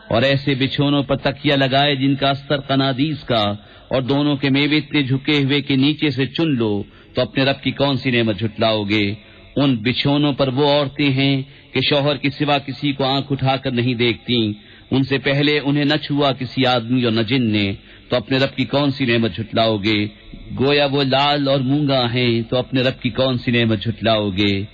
और ऐसे बिछोनों पर तकिया लगाए जिनका अस्तर कनादीस का, और दोनों के मेवे इतने झुके हुए कि नीचे से चुन लो तो अपने रब की कौन सी नेमत झुटलाओगे। उन बिछोनों पर वो औरतें हैं कि शौहर के सिवा किसी को आंख उठाकर नहीं देखती, उनसे पहले उन्हें न छुआ किसी आदमी और न जिन ने, तो अपने रब की कौन सी नेमत झुटलाओगे। गोया वो लाल और मूंगा हैं, तो अपने रब की कौन सी नेमत झुटलाओगे।